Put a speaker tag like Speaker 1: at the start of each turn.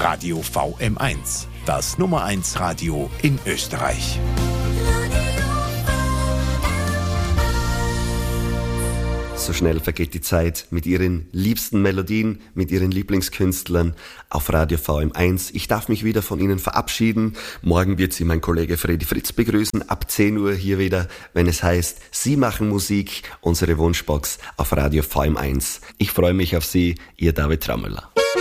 Speaker 1: Radio VM1, das Nummer 1 Radio in Österreich.
Speaker 2: So schnell vergeht die Zeit mit ihren liebsten Melodien, mit ihren Lieblingskünstlern auf Radio VM1. Ich darf mich wieder von Ihnen verabschieden. Morgen wird Sie mein Kollege Freddy Fritz begrüßen, ab 10 Uhr hier wieder, wenn es heißt, Sie machen Musik, unsere Wunschbox auf Radio VM1. Ich freue mich auf Sie, Ihr David Traumüller.